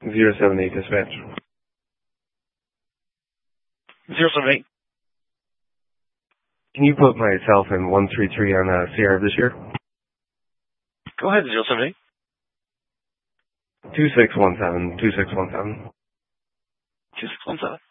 078 dispatch. 078. Can you put myself in 133 on Sierra this year? Go ahead, 078. 2617, 2617. 2617.